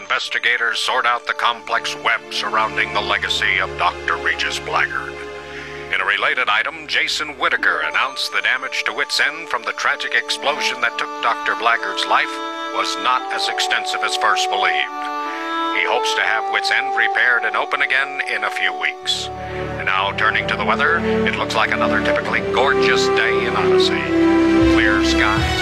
investigators sort out the complex web surrounding the legacy of Dr. Regis Blackguard. In a related item, Jason Whittaker announced the damage to Wits End from the tragic explosion that took Dr. Blackguard's life was not as extensive as first believed. He hopes to have Wits End repaired and open again in a few weeks. And now, turning to the weather, it looks like another typically gorgeous day in Odyssey. Clear skies.